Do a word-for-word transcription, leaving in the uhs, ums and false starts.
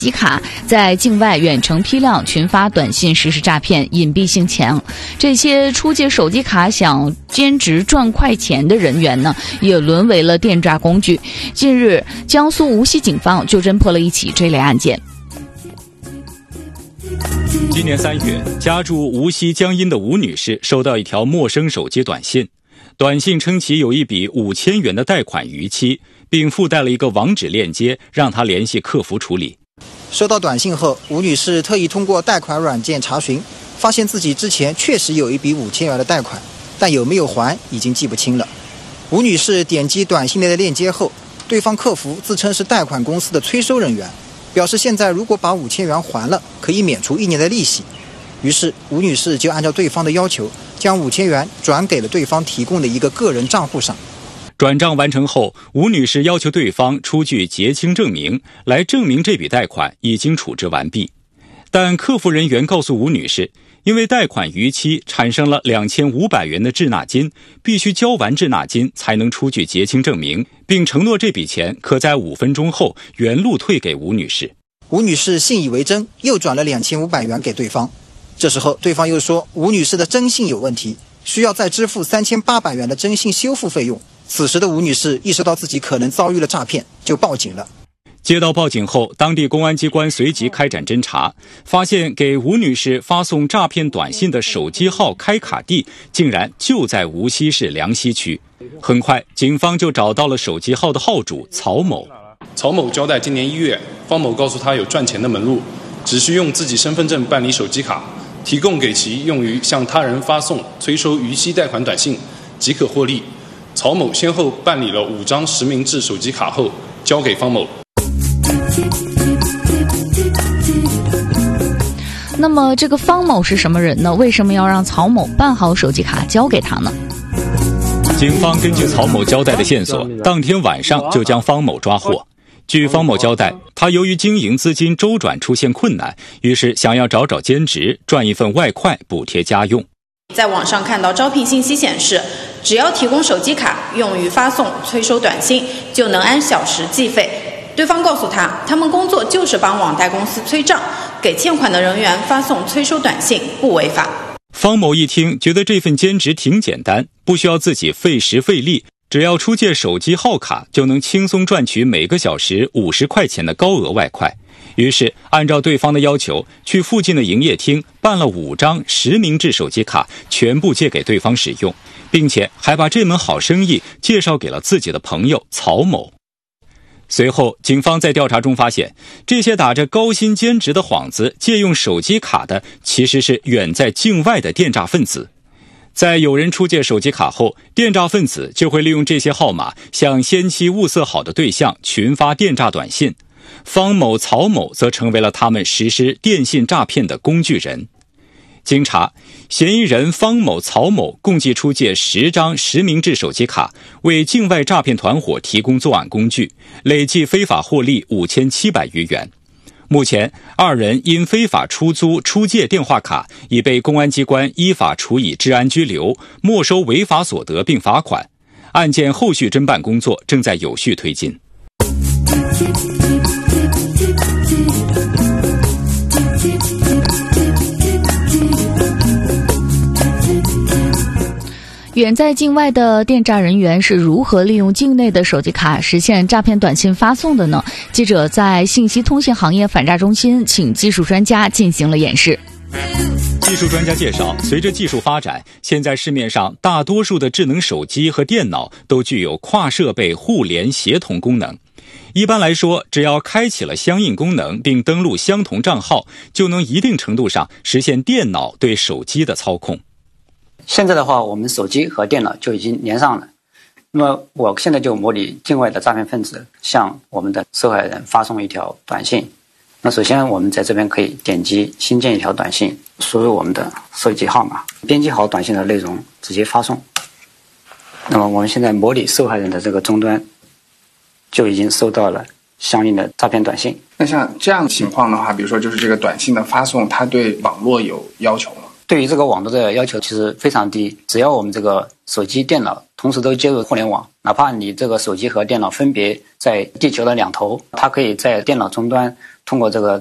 集卡在境外远程批量群发短信实施诈骗，隐蔽性强。这些出借手机卡想兼职赚快钱的人员呢，也沦为了电诈工具。近日，江苏无锡警方就侦破了一起这类案件。 今年三月，家住无锡江阴的吴女士收到一条陌生手机短信，短信称其有一笔五千元的贷款逾期，并附带了一个网址链接，让她联系客服处理。 收到短信后，吴女士特意通过贷款软件查询，发现自己之前确实有一笔五千元的贷款，但有没有还已经记不清了。吴女士点击短信内的链接后，对方客服自称是贷款公司的催收人员，表示现在如果把五千元还了，可以免除一年的利息。于是吴女士就按照对方的要求，将五千元转给了对方提供的一个个人账户上。 转账完成后，吴女士要求对方出具结清证明，来证明这笔贷款已经处置完毕。但客服人员告诉吴女士，因为贷款逾期产生了两千五百元的滞纳金，必须交完滞纳金才能出具结清证明，并承诺这笔钱可在五分钟后原路退给吴女士。 吴女士信以为真，又转了两千五百元给对方。这时候对方又说吴女士的征信有问题，需要再支付三千八百元的征信修复费用。此时的吴女士意识到自己可能遭遇了诈骗，就报警了。 接到报警后，当地公安机关随即开展侦查，发现给吴女士发送诈骗短信的手机号开卡地竟然就在无锡市梁溪区。很快，警方就找到了手机号的号主曹某。 曹某交代，今年一月，方某告诉他有赚钱的门路，只需用自己身份证办理手机卡，提供给其用于向他人发送催收逾期贷款短信，即可获利。曹某先后办理了五张实名制手机卡后，交给方某。 那么这个方某是什么人呢？为什么要让曹某办好手机卡交给他呢？ 警方根据曹某交代的线索，当天晚上就将方某抓获。据方某交代，他由于经营资金周转出现困难，于是想要找找兼职，赚一份外快补贴家用。 在网上看到招聘信息显示，只要提供手机卡用于发送催收短信，就能按小时计费。对方告诉他，他们工作就是帮网贷公司催账，给欠款的人员发送催收短信，不违法。 方某一听，觉得这份兼职挺简单，不需要自己费时费力，只要出借手机号卡就能轻松赚取每个小时五十块钱的高额外快。于是按照对方的要求，去附近的营业厅办了五张实名制手机卡，全部借给对方使用，并且还把这门好生意介绍给了自己的朋友曹某。随后，警方在调查中发现，这些打着高薪兼职的幌子借用手机卡的，其实是远在境外的电诈分子。在有人出借手机卡后，电诈分子就会利用这些号码向先期物色好的对象群发电诈短信。方某、曹某则成为了他们实施电信诈骗的工具人。经查，嫌疑人方某、曹某共计出借十张实名制手机卡，为境外诈骗团伙提供作案工具，累计非法获利五千七百余元。目前，二人因非法出租、出借电话卡，已被公安机关依法处以治安拘留，没收违法所得并罚款。案件后续侦办工作正在有序推进。 远在境外的电诈人员是如何利用境内的手机卡实现诈骗短信发送的呢？记者在信息通信行业反诈中心请技术专家进行了演示。 技术专家介绍，随着技术发展，现在市面上大多数的智能手机和电脑都具有跨设备互联协同功能。一般来说，只要开启了相应功能并登录相同账号，就能一定程度上实现电脑对手机的操控。 现在的话，我们手机和电脑就已经连上了。那么我现在就模拟境外的诈骗分子向我们的受害人发送一条短信。那首先我们在这边可以点击新建一条短信，输入我们的手机号码，编辑好短信的内容直接发送。那么我们现在模拟受害人的这个终端就已经收到了相应的诈骗短信。 那像这样的情况的话，比如说就是这个短信的发送，它对网络有要求吗？ 对于这个网络的要求其实非常低，只要我们这个手机、电脑同时都接入互联网，哪怕你这个手机和电脑分别在地球的两头，它可以在电脑终端通过这个